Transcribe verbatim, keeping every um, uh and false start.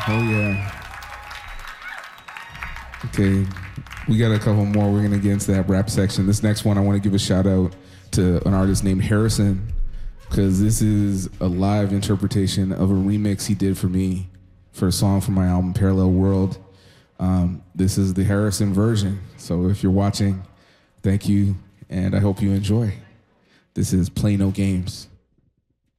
Oh, yeah. Okay, we got a couple more. We're going to get into that rap section. This next one, I want to give a shout out to an artist named Harrison, because this is a live interpretation of a remix he did for me for a song from my album, Parallel World. Um, this is the Harrison version. So if you're watching, thank you, and I hope you enjoy. This is Play No Games.